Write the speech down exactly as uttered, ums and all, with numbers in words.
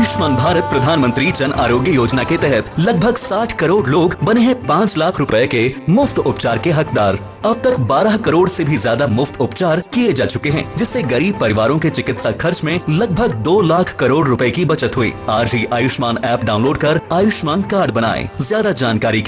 आयुष्मान भारत प्रधानमंत्री जन आरोग्य योजना के तहत लगभग साठ करोड़ लोग बने हैं पाँच लाख रुपए के मुफ्त उपचार के हकदार। अब तक बारह करोड़ से भी ज्यादा मुफ्त उपचार किए जा चुके हैं, जिससे गरीब परिवारों के चिकित्सा खर्च में लगभग दो लाख करोड़ रुपए की बचत हुई। आज ही आयुष्मान ऐप डाउनलोड कर आयुष्मान कार्ड बनाएं। ज्यादा जानकारी